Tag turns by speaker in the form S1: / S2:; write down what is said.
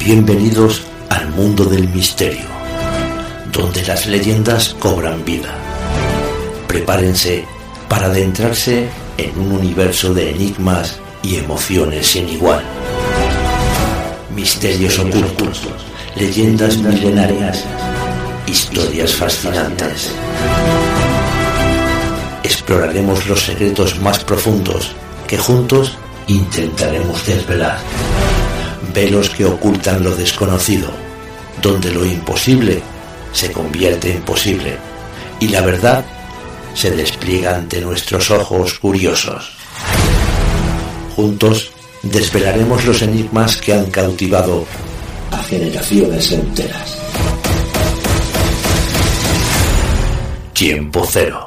S1: Bienvenidos al mundo del misterio, donde las leyendas cobran vida. Prepárense para adentrarse en un universo de enigmas y emociones sin igual. Misterios ocultos, leyendas milenarias, historias fascinantes. Exploraremos los secretos más profundos que juntos intentaremos desvelar. Velos que ocultan lo desconocido, donde lo imposible se convierte en posible y la verdad se despliega ante nuestros ojos curiosos. Juntos desvelaremos los enigmas que han cautivado a generaciones enteras. Tiempo Cero.